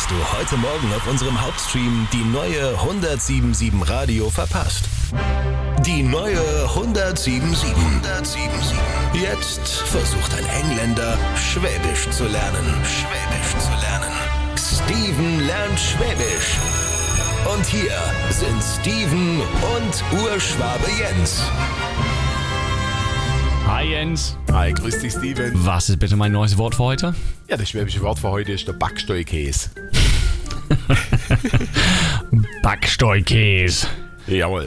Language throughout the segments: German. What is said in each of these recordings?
hast du heute Morgen auf unserem Hauptstream die neue 1077 Radio verpasst? Die neue 1077. Jetzt versucht ein Engländer, Schwäbisch zu lernen. Steven lernt Schwäbisch. Und hier sind Steven und Urschwabe Jens. Hi Jens. Hi, grüß dich Steven. Was ist bitte mein neues Wort für heute? Ja, das schwäbische Wort für heute ist der Backsteukäse. Backsteukäse. Jawohl.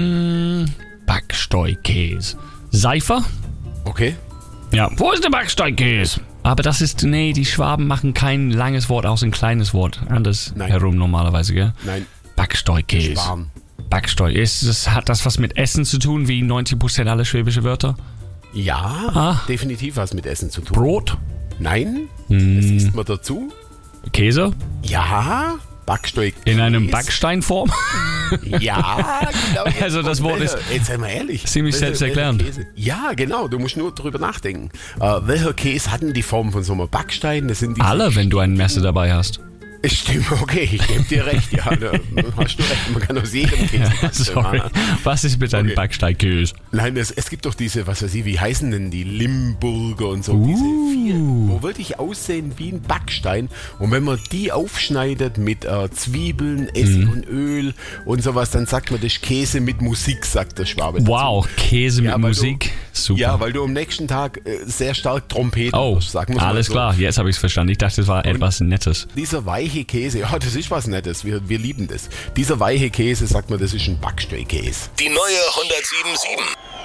Backsteukäse. Seifer? Okay. Ja. Wo ist der Backsteukäse? Aber das ist, nee, die Schwaben machen kein langes Wort aus ein kleines Wort. Anders herum normalerweise, gell? Nein. Backsteukäse. Sparen. Hat das was mit Essen zu tun, wie 90% aller schwäbische Wörter? Ja, definitiv was mit Essen zu tun. Brot? Nein, das isst man dazu. Käse? Ja, Backsteukäse. In einem Backsteinform? Ja, genau. Also das Wort ist, jetzt sei mal ehrlich, ziemlich selbsterklärend. Ja, genau, du musst nur drüber nachdenken. Welcher Käse hat denn die Form von so einem Backstein? Das sind diese alle, wenn du ein Messer dabei hast. Stimmt, okay, ich gebe dir recht. Ja, hast du recht, man kann aus jedem Käse Sorry. Was ist mit einem Backsteinkäse? Nein, es gibt doch diese, was weiß ich, wie heißen denn die Limburger und so, diese vier, wo wirklich aussehen wie ein Backstein. Und wenn man die aufschneidet mit Zwiebeln, Essig und Öl und sowas, dann sagt man, das ist Käse mit Musik, sagt der Schwabe dazu. Wow, Käse mit Musik? Super. Ja, weil du am nächsten Tag sehr stark Trompeten wirst, sagen wir mal alles so. Klar, jetzt habe ich es verstanden. Ich dachte, das war etwas Nettes. Dieser weiche Käse, ja, das ist was Nettes, wir lieben das. Dieser weiche Käse, sagt man, das ist ein Backsteukäse. Die neue 1077.